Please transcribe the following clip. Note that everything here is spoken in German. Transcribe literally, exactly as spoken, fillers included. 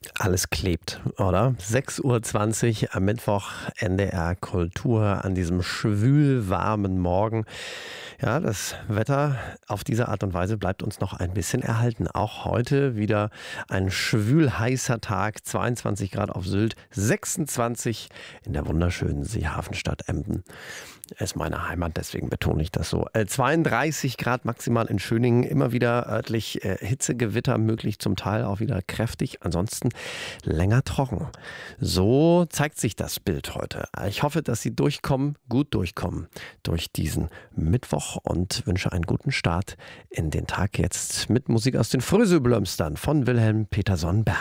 Alles klebt, oder? sechs Uhr zwanzig am Mittwoch, N D R Kultur an diesem schwülwarmen Morgen. Ja, das Wetter auf diese Art und Weise bleibt uns noch ein bisschen erhalten. Auch heute wieder ein schwülheißer Tag, zweiundzwanzig Grad auf Sylt, sechsundzwanzig in der wunderschönen Seehafenstadt Emden. Ist meine Heimat, deswegen betone ich das so. Äh, zweiunddreißig Grad maximal in Schöningen, immer wieder örtlich äh, Hitzegewitter möglich, zum Teil auch wieder kräftig, ansonsten länger trocken. So zeigt sich das Bild heute. Ich hoffe, dass Sie durchkommen, gut durchkommen durch diesen Mittwoch und wünsche einen guten Start in den Tag jetzt mit Musik aus den Frösöblömstern von Wilhelm Peterson Berg.